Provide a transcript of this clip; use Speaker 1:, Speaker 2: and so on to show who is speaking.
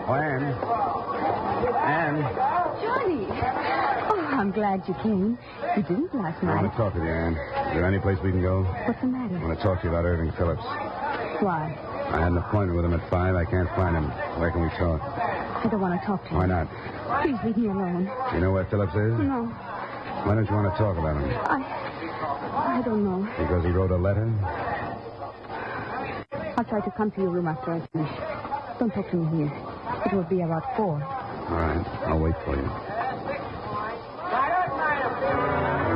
Speaker 1: Oh, Anne. Anne.
Speaker 2: Johnny. Oh, I'm glad you came. You didn't last
Speaker 1: I
Speaker 2: night.
Speaker 1: want to talk with you, Anne. Is there any place we can go?
Speaker 2: What's the matter?
Speaker 1: I want to talk to you about Irving Phillips.
Speaker 2: Why?
Speaker 1: I had an appointment with him at 5. I can't find him. Where can we talk?
Speaker 2: I don't want to talk to you.
Speaker 1: Why not?
Speaker 2: Please leave me alone.
Speaker 1: You know where Phillips is?
Speaker 2: No.
Speaker 1: Why don't you want to talk about him?
Speaker 2: I don't know.
Speaker 1: Because he wrote a letter?
Speaker 2: I'll try to come to your room after I finish. Don't talk to me here. It will be about 4.
Speaker 1: All right. I'll wait for you.